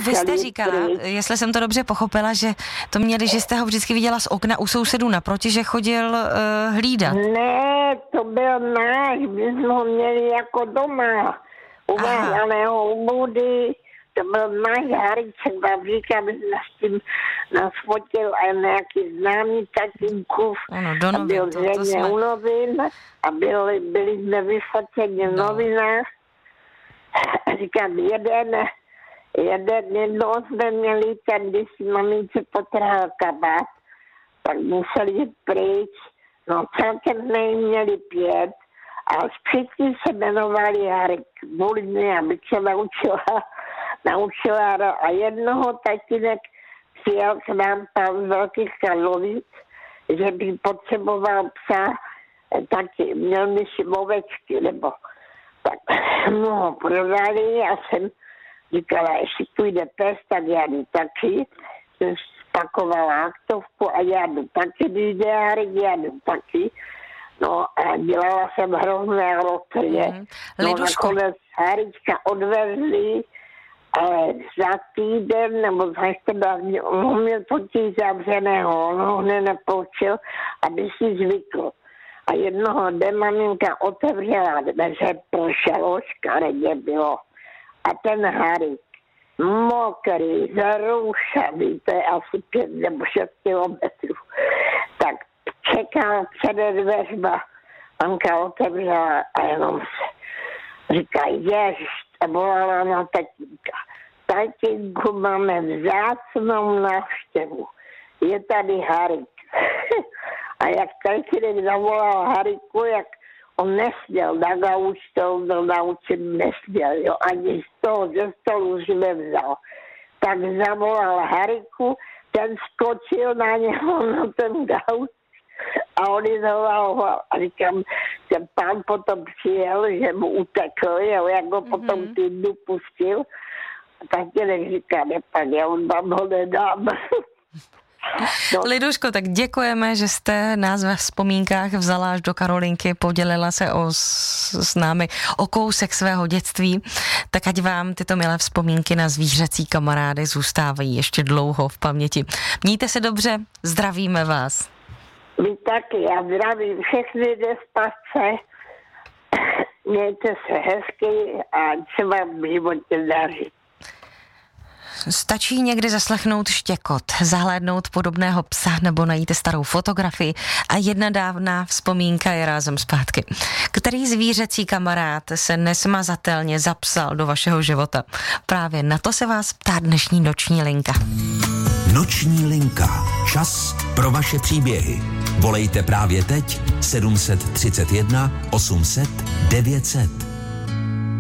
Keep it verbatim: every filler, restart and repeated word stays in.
vy jste říkala, jestli jsem to dobře pochopila, že to měli, že jste ho vždycky viděla z okna u sousedů naproti, že chodil uh, hlídat. Ne, to byl náš, my jsme ho měli jako doma, uvázaného u budy, to byl náš Hariček, babříka, my jsme s tím nás fotil a nějaký známý tatínkův, ano, a byl zřejmě jsme... u novin a byli, byli jsme vyfoceni v no. novinách. Říkám, jeden, jeden, jednou jsme měli ten, když si mamince potrhal kabát, tak museli jít pryč, no celkem jsme jim měli pět, a všichni se jmenovali Harik, kvůli mě, abych se naučila, naučila, a jednoho tatínek přijel k nám tam z Velkých Karlovic, že by potřeboval psa, taky měl mi ovečky, nebo tak mu ho prodali a jsem říkala, jestli půjde pes, tak já jdu taky. Jsem spakovala aktovku a já jdu taky, když jde Harik, já jdu taky. No a dělala jsem hrozné rotrie. Mm. No nakonec Harička odvezli, ale za týden, nebo za čtrnáct, on měl totiž zavřeného, on ho hned nepoučil, aby si zvykl. A jednoho dne maminka otevřela dveře, prošelo, škaredě bylo. A ten Harik, mokrý, zaroušavý, to je asi pět nebo šest kilometrů, tak čekal před dveřma. Mamka otevřela a jenom se říká, ježiš, a volala na tatínka. Tatínku, máme vzácnou návštěvu. Je tady Harik. A jak tatínek zavolal Hariku, jak on nesměl na gauč, to byl naučen, nesměl, jo, ani z toho ze stolu si nevzal. Tak zavolal Hariku, ten skočil na něho na ten gauč a on izoloval. A říkám, ten pán potom přijel, že mu utekl, jo, jak ho potom mm-hmm. týdnu pustil. A tatínek říká, nepaně, on vám ho nedám. No. Liduško, tak děkujeme, že jste nás ve vzpomínkách vzala až do Karolinky, podělila se o, s, s námi o kousek svého dětství, tak ať vám tyto milé vzpomínky na zvířecí kamarády zůstávají ještě dlouho v paměti. Mějte se dobře, zdravíme vás. Vy taky, já zdravím všechny despasce, mějte se hezky a se vám v životě daří. Stačí někdy zaslechnout štěkot, zahlédnout podobného psa nebo najít starou fotografii a jedna dávná vzpomínka je rázem zpátky. Který zvířecí kamarád se nesmazatelně zapsal do vašeho života? Právě na to se vás ptá dnešní noční linka. Noční linka. Čas pro vaše příběhy. Volejte právě teď sedm set třicet jedna osm set devět set.